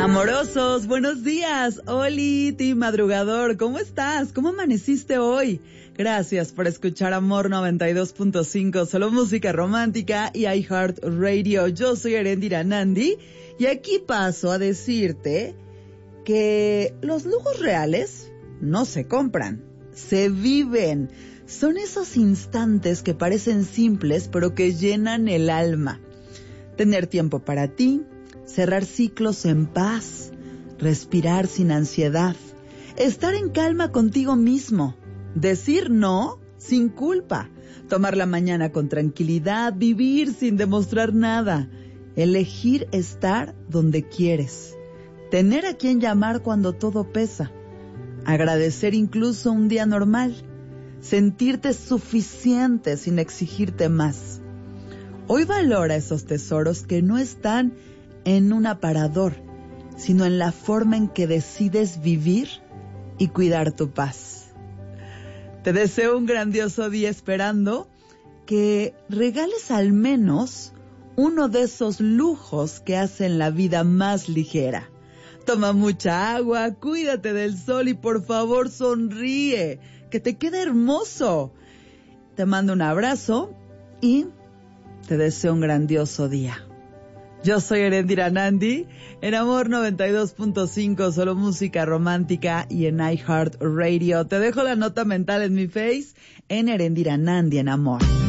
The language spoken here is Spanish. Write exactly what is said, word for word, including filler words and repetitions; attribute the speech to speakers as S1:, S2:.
S1: Amorosos, buenos días. Oli, ti madrugador, ¿cómo estás? ¿Cómo amaneciste hoy? Gracias por escuchar Amor noventa y dos punto cinco, solo música romántica y iHeartRadio. Yo soy Erendira Nandi y aquí paso a decirte que los lujos reales no se compran, se viven. Son esos instantes que parecen simples pero que llenan el alma. Tener tiempo para ti, cerrar ciclos en paz, respirar sin ansiedad, estar en calma contigo mismo, decir no sin culpa, tomar la mañana con tranquilidad, vivir sin demostrar nada, elegir estar donde quieres, tener a quien llamar cuando todo pesa, agradecer incluso un día normal, sentirte suficiente sin exigirte más. Hoy valora esos tesoros que no están en un aparador, sino en la forma en que decides vivir y cuidar tu paz. Te deseo un grandioso día esperando que regales al menos uno de esos lujos que hacen la vida más ligera. Toma mucha agua, cuídate del sol y por favor sonríe, que te quede hermoso. Te mando un abrazo y te deseo un grandioso día. Yo soy Erendira Nandi, en Amor noventa y dos punto cinco, solo música romántica y en iHeartRadio. Te dejo la nota mental en mi face, en Erendira Nandi en Amor.